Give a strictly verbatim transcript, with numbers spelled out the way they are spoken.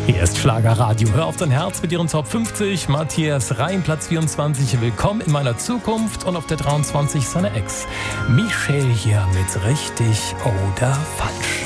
Hier ist Schlagerradio. Hör auf dein Herz mit ihren Top fünfzig. Matthias Reim, Platz vierundzwanzig. Willkommen in meiner Zukunft. Und auf der dreiundzwanzig seine Ex. Michelle hier mit richtig oder falsch.